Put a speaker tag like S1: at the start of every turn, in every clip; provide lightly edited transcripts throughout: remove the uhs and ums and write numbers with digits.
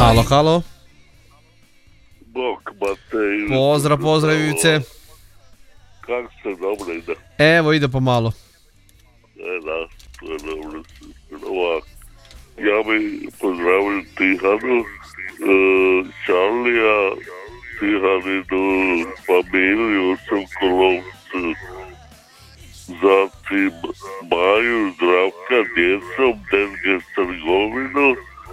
S1: Halo, halo.
S2: Bok, Matej.
S1: Pozdrav Ivice.
S2: Kako se dobro ide?
S1: Evo ide pomalo.
S2: Da, to je dobro. Ovako. Ja bi pozdravio Tihanu, Čalija, Tihaninu familiju, Sokolovcu, zatim Maju, Zdravka, djecom, Denge Strgovinu,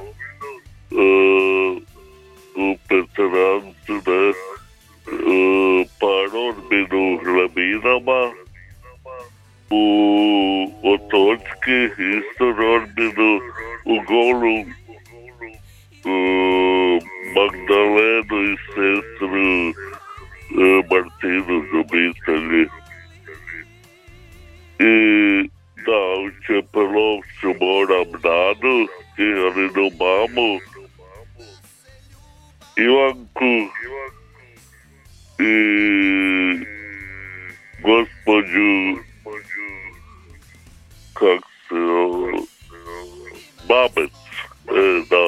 S2: u Peterancu, Parorbinu, Hlebinama, u Otočki, isto Rorbinu, u Golu, Magdalenu i sestru Martinu z obitelji. I da, u Čepelovcu moram Nadu, Tihaninu mamu, Ivanku i gospođu, kak se Babec, da.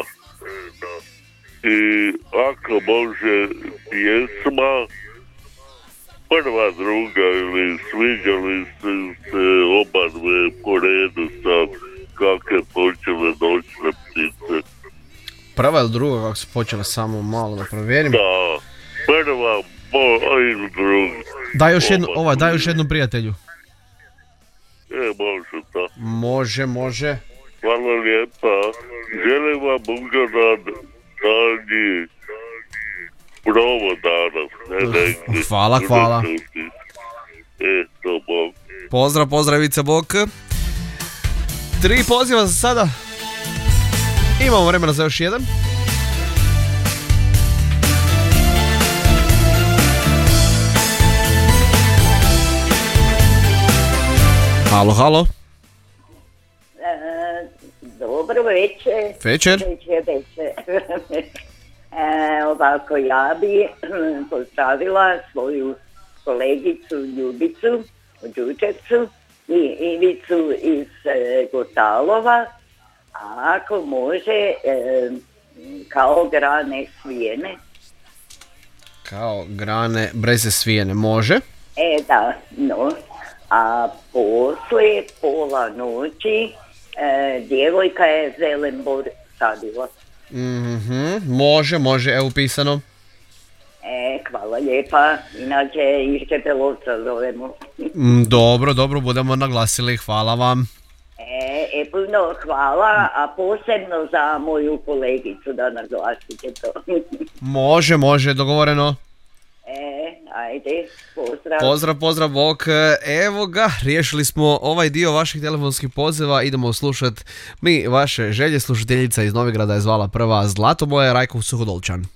S2: I ako može pjesma, prva, druga ili sviđali se oba dve po redu sad kak je počele noćne ptice.
S1: Prva ili druga kako se počela, samo malo da provjerim.
S2: Da, prva ili druga.
S1: Daj još jednu prijatelju.
S2: Može to.
S1: Može.
S2: Hvala lijepa. Želim vam ugodan danji provo danas.
S1: Hvala.
S2: Eto, bok.
S1: Pozdrav Ivice, bok. 3 poziva za sada. Imamo vremena za još jedan. Halo.
S3: Dobro večer.
S1: Večer.
S3: Ovako, ja bi pozdravila svoju kolegicu Ljubicu u Đurđevcu i Ivicu iz Gotalova, a ako može kao grane svijene.
S1: Kao grane breze svijene, može?
S3: Da, no. A poslije pola noći djevojka je zelenbor sadila.
S1: Može, evo pisano.
S3: Hvala lijepa, inače iz Čepelovca zovemo.
S1: Dobro, budemo naglasili, hvala vam.
S3: Puno hvala, a posebno za moju kolegicu da naglasite to.
S1: Može, dogovoreno.
S3: Ajde, pozdrav.
S1: Pozdrav, bok. Evo ga, riješili smo ovaj dio vaših telefonskih poziva, idemo slušati mi vaše želje. Slušateljica iz Novigrada je zvala prva Zlatoboja, Rajkov Suhodolčan.